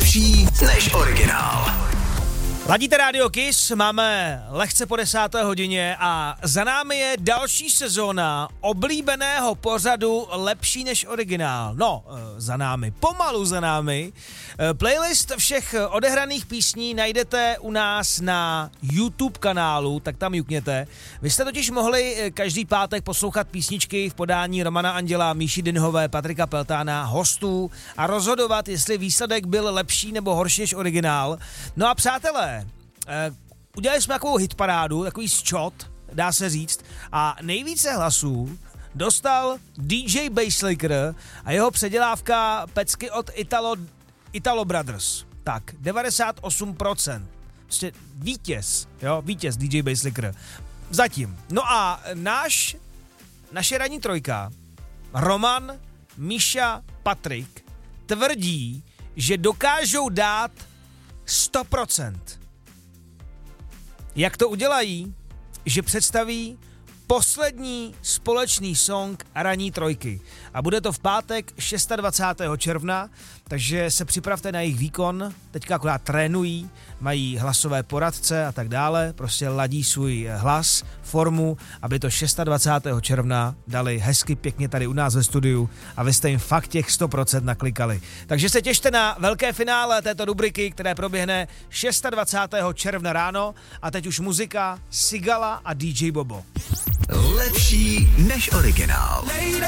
Lepší než originál. Ladíte Radio Kiss, máme lehce po 10. hodině a za námi je další sezóna oblíbeného pořadu Lepší než originál. No, za námi, pomalu za námi. Playlist všech odehraných písní najdete u nás na YouTube kanálu, tak tam jukněte. Vy jste totiž mohli každý pátek poslouchat písničky v podání Romana Anděla, Míši Dynhové, Patrika Peltána, hostů a rozhodovat, jestli výsledek byl lepší nebo horší než originál. No a přátelé, udělali jsme takovou hitparádu, takový ščot, dá se říct, a nejvíce hlasů dostal DJ Basslicker a jeho předělávka pecky od Italo Brothers. Tak, 98%. Prostě vítěz DJ Basslicker. Zatím. No a naše ranní trojka, Roman, Míša, Patrik, tvrdí, že dokážou dát 100%. Jak to udělají? Že představí poslední společný song ranní trojky. A bude to v pátek 26. června, takže se připravte na jejich výkon. Teďka akorát trénují, mají hlasové poradce a tak dále. Prostě ladí svůj hlas, formu, aby to 26. června dali hezky pěkně tady u nás ve studiu a vy jste jim fakt těch 100% naklikali. Takže se těšte na velké finále této rubriky, které proběhne 26. června ráno. A teď už muzika Sigala a DJ Bobo. Lepší než originál.